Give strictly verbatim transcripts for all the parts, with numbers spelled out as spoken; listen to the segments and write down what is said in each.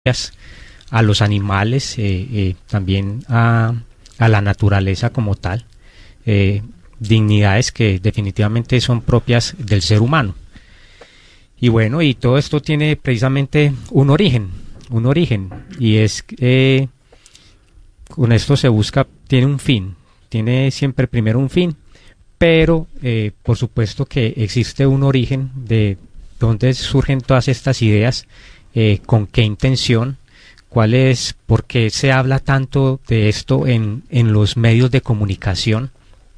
a los animales, eh, eh, también a, a la naturaleza como tal, eh, dignidades que definitivamente son propias del ser humano. Y bueno, y todo esto tiene precisamente un origen, un origen, y es eh, con esto se busca, tiene un fin, tiene siempre primero un fin, pero eh, por supuesto que existe un origen de dónde surgen todas estas ideas, eh, con qué intención, cuál es, por qué se habla tanto de esto en, en los medios de comunicación,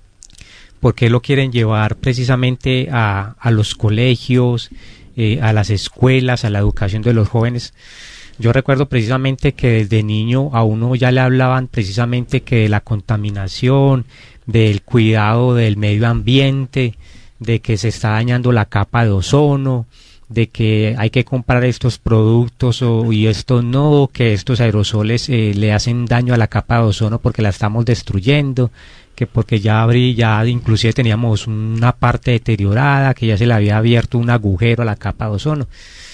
por qué lo quieren llevar precisamente a, a los colegios, eh, a las escuelas, a la educación de los jóvenes. Yo recuerdo precisamente que desde niño a uno ya le hablaban precisamente que de la contaminación, del cuidado del medio ambiente, de que se está dañando la capa de ozono, de que hay que comprar estos productos o, y estos no, que estos aerosoles eh, le hacen daño a la capa de ozono porque la estamos destruyendo, que porque ya abrí, ya inclusive teníamos una parte deteriorada, que ya se le había abierto un agujero a la capa de ozono.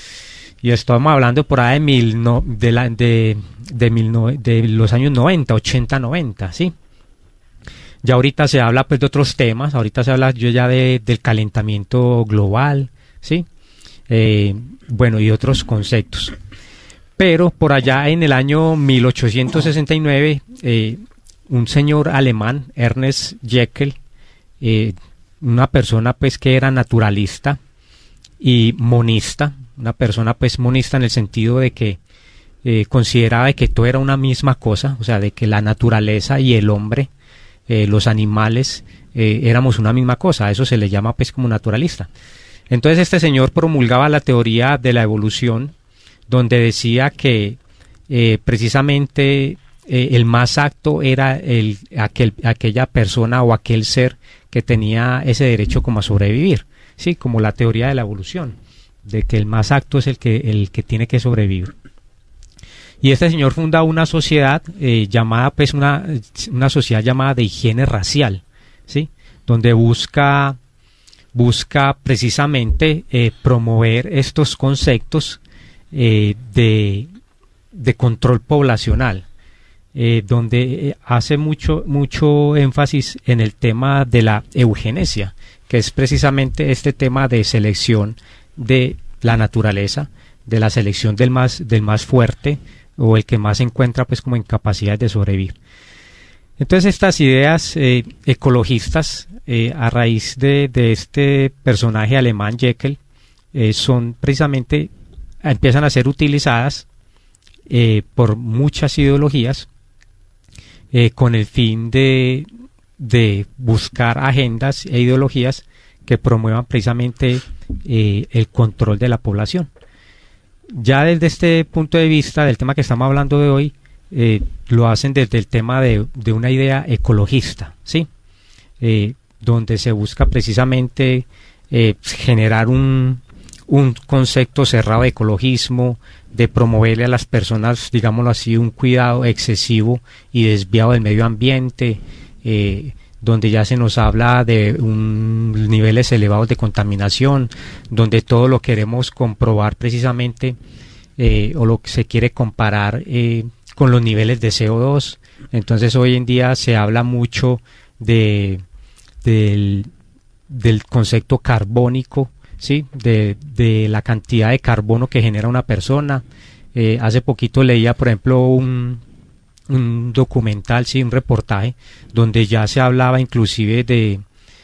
Y estamos hablando por ahí de mil no, de, la, de, de, mil no, de los años noventa, ochenta, noventa, ¿sí? Ya ahorita se habla pues de otros temas, ahorita se habla yo ya de, del calentamiento global, ¿sí? Eh, bueno, y otros conceptos. Pero por allá en el año mil ochocientos sesenta y nueve, eh, un señor alemán, Ernest Haeckel, eh, una persona pues que era naturalista y monista, una persona pues monista en el sentido de que eh, consideraba que todo era una misma cosa, o sea, de que la naturaleza y el hombre, eh, los animales, eh, éramos una misma cosa. A eso se le llama pues como naturalista. Entonces este señor promulgaba la teoría de la evolución, donde decía que eh, precisamente eh, el más apto era el, aquel, aquella persona o aquel ser que tenía ese derecho como a sobrevivir, sí, como la teoría de la evolución, de que el más apto es el que, el que tiene que sobrevivir. Y este señor funda una sociedad eh, llamada, pues una, una sociedad llamada de higiene racial, sí, donde busca busca precisamente eh, promover estos conceptos eh, de, de control poblacional, eh, donde hace mucho, mucho énfasis en el tema de la eugenesia, que es precisamente este tema de selección de la naturaleza, de la selección del más, del más fuerte o el que más se encuentra pues como en capacidad de sobrevivir. Entonces estas ideas eh, ecologistas, eh, a raíz de, de este personaje alemán Haeckel, eh, son precisamente, empiezan a ser utilizadas eh, por muchas ideologías eh, con el fin de, de buscar agendas e ideologías que promuevan precisamente eh, el control de la población. Ya desde este punto de vista del tema que estamos hablando de hoy, Eh, lo hacen desde el tema de, de una idea ecologista, ¿sí? Eh, donde se busca precisamente eh, generar un, un concepto cerrado de ecologismo, de promoverle a las personas, digámoslo así, un cuidado excesivo y desviado del medio ambiente, eh, donde ya se nos habla de un, niveles elevados de contaminación, donde todo lo queremos comprobar precisamente, eh, o lo que se quiere comparar eh, con los niveles de C O dos. Entonces hoy en día se habla mucho de del, del concepto carbónico, ¿sí? de, de la cantidad de carbono que genera una persona. Eh, hace poquito leía, por ejemplo, un, un documental, sí, un reportaje, donde ya se hablaba inclusive de,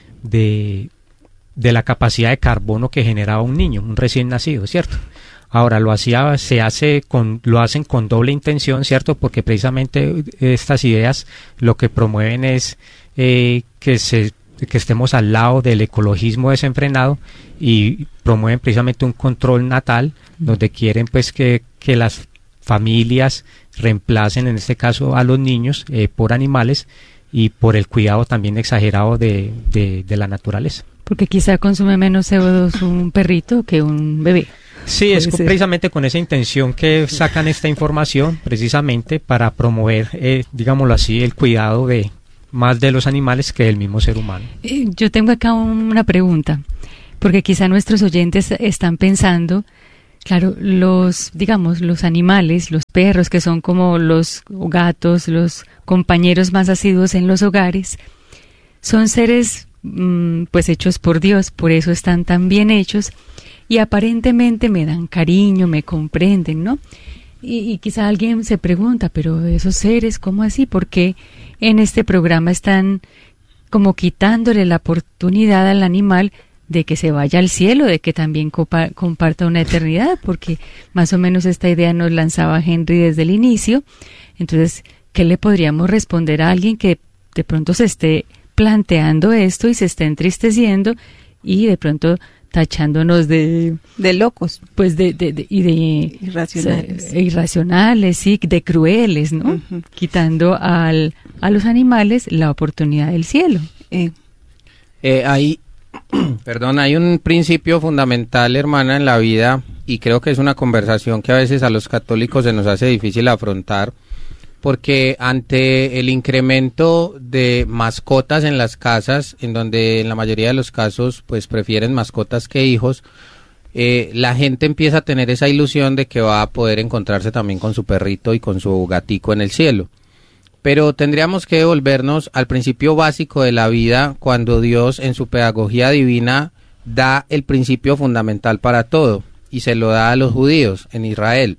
de, de la capacidad de carbono que generaba un niño, un recién nacido, ¿cierto? Ahora lo hacía, se hace con, lo hacen con doble intención, ¿cierto? Porque precisamente estas ideas lo que promueven es eh, que se, que estemos al lado del ecologismo desenfrenado y promueven precisamente un control natal, donde quieren pues que, que las familias reemplacen en este caso a los niños eh, por animales y por el cuidado también exagerado de, de, de la naturaleza. Porque quizá consume menos C O dos un perrito que un bebé. Sí, es con, precisamente con esa intención que sacan esta información, precisamente para promover, eh, digámoslo así, el cuidado de más de los animales que del mismo ser humano. Eh, yo tengo acá una pregunta, porque quizá nuestros oyentes están pensando Claro, los, digamos, los animales, los perros, que son como los gatos, los compañeros más asiduos en los hogares, son seres mmm, pues hechos por Dios, por eso están tan bien hechos y aparentemente me dan cariño, me comprenden, ¿no? Y, y quizá alguien se pregunta, pero esos seres, ¿cómo así? ¿Por qué en este programa están como quitándole la oportunidad al animal de que se vaya al cielo, de que también copa, comparta una eternidad? Porque más o menos esta idea nos lanzaba Henry desde el inicio. Entonces, ¿qué le podríamos responder a alguien que de pronto se esté planteando esto y se esté entristeciendo y de pronto tachándonos de de locos, pues de, de, de y de irracionales, o irracionales, sí, de crueles, ¿no? Uh-huh. Quitando al a los animales la oportunidad del cielo. Eh. Eh, ahí, perdón, hay un principio fundamental, hermana, en la vida, y creo que es una conversación que a veces a los católicos se nos hace difícil afrontar, porque ante el incremento de mascotas en las casas, en donde en la mayoría de los casos pues prefieren mascotas que hijos, eh, la gente empieza a tener esa ilusión de que va a poder encontrarse también con su perrito y con su gatico en el cielo. Pero tendríamos que devolvernos al principio básico de la vida, cuando Dios en su pedagogía divina da el principio fundamental para todo, y se lo da a los judíos en Israel.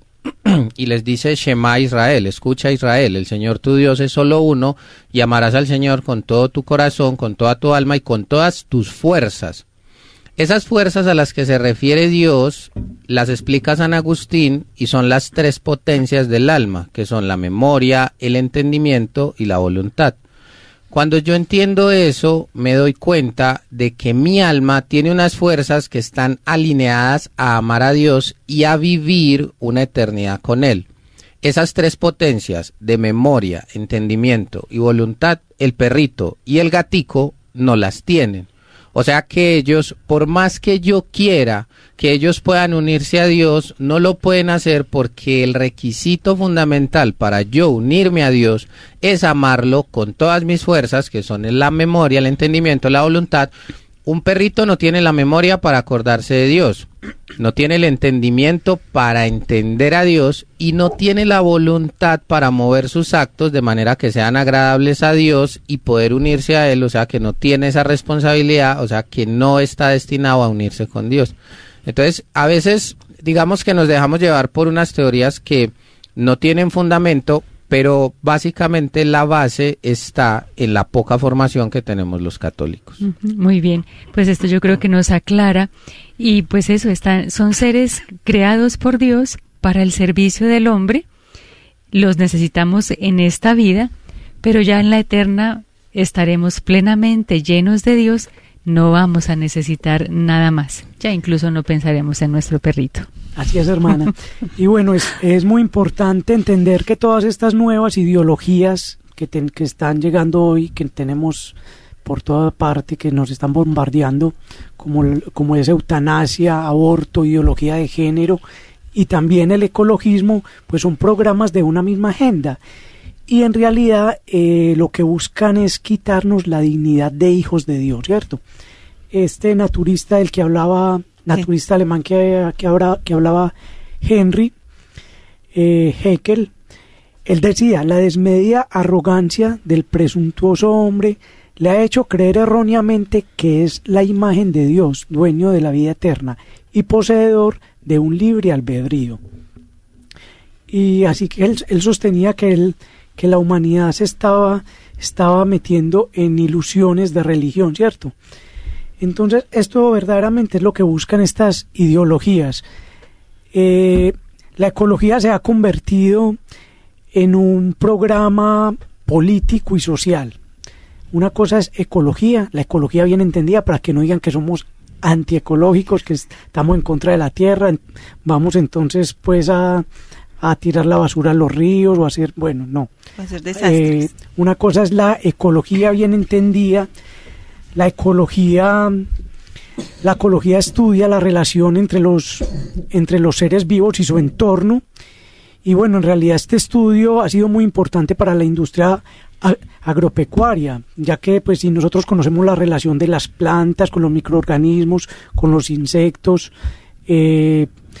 Y les dice: Shema Israel, escucha Israel, el Señor tu Dios es solo uno, y amarás al Señor con todo tu corazón, con toda tu alma y con todas tus fuerzas. Esas fuerzas a las que se refiere Dios las explica San Agustín, y son las tres potencias del alma, que son la memoria, el entendimiento y la voluntad. Cuando yo entiendo eso, me doy cuenta de que mi alma tiene unas fuerzas que están alineadas a amar a Dios y a vivir una eternidad con Él. Esas tres potencias de memoria, entendimiento y voluntad, el perrito y el gatico no las tienen. O sea que ellos, por más que yo quiera que ellos puedan unirse a Dios, no lo pueden hacer, porque el requisito fundamental para yo unirme a Dios es amarlo con todas mis fuerzas, que son la memoria, el entendimiento, la voluntad. Un perrito no tiene la memoria para acordarse de Dios, no tiene el entendimiento para entender a Dios y no tiene la voluntad para mover sus actos de manera que sean agradables a Dios y poder unirse a Él. O sea que no tiene esa responsabilidad, o sea que no está destinado a unirse con Dios. Entonces, a veces, digamos que nos dejamos llevar por unas teorías que no tienen fundamento, pero básicamente la base está en la poca formación que tenemos los católicos. Muy bien, pues esto yo creo que nos aclara, y pues eso, están, son seres creados por Dios para el servicio del hombre, los necesitamos en esta vida, pero ya en la eterna estaremos plenamente llenos de Dios, no vamos a necesitar nada más, ya incluso no pensaremos en nuestro perrito. Así es, hermana. Y bueno, es, es muy importante entender que todas estas nuevas ideologías que, ten, que están llegando hoy, que tenemos por toda parte, que nos están bombardeando, como, como es eutanasia, aborto, ideología de género y también el ecologismo, pues son programas de una misma agenda. Y en realidad eh, lo que buscan es quitarnos la dignidad de hijos de Dios, ¿cierto? Este naturista del que hablaba... naturista sí. alemán que, que, habrá, que hablaba Henry eh, Haeckel, él decía: la desmedida arrogancia del presuntuoso hombre le ha hecho creer erróneamente que es la imagen de Dios, dueño de la vida eterna y poseedor de un libre albedrío. Y así que él, él sostenía que, él, que la humanidad se estaba, estaba metiendo en ilusiones de religión, ¿cierto? Entonces, esto verdaderamente es lo que buscan estas ideologías. Eh, la ecología se ha convertido en un programa político y social. Una cosa es ecología, la ecología bien entendida, para que no digan que somos antiecológicos, que estamos en contra de la tierra, vamos entonces pues a, a tirar la basura a los ríos o a hacer, bueno, no. A hacer desastres. Eh, una cosa es la ecología bien entendida. La ecología, la ecología estudia la relación entre los, entre los seres vivos y su entorno. Y bueno, en realidad este estudio ha sido muy importante para la industria agropecuaria, ya que pues si nosotros conocemos la relación de las plantas con los microorganismos, con los insectos, eh,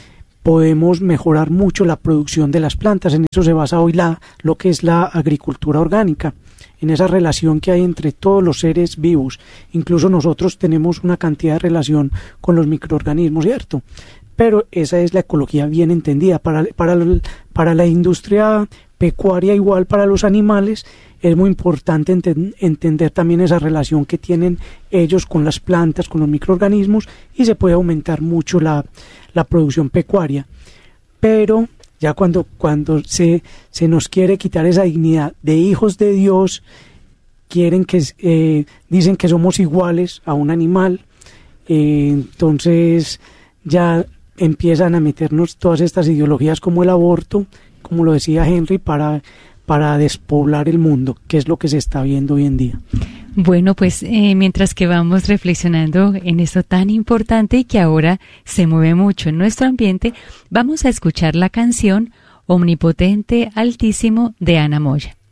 podemos mejorar mucho la producción de las plantas. En eso se basa hoy la, lo que es la agricultura orgánica, en esa relación que hay entre todos los seres vivos. Incluso nosotros tenemos una cantidad de relación con los microorganismos, ¿cierto? Pero esa es la ecología bien entendida. Para, para, para la industria pecuaria, igual para los animales, es muy importante enten, entender también esa relación que tienen ellos con las plantas, con los microorganismos, y se puede aumentar mucho la, la producción pecuaria. Pero ya cuando, cuando se, se nos quiere quitar esa dignidad de hijos de Dios, quieren que eh, dicen que somos iguales a un animal, eh, entonces ya empiezan a meternos todas estas ideologías como el aborto, como lo decía Henry, para, para despoblar el mundo, que es lo que se está viendo hoy en día. Bueno, pues eh, mientras que vamos reflexionando en esto tan importante y que ahora se mueve mucho en nuestro ambiente, vamos a escuchar la canción Omnipotente Altísimo de Ana Moya.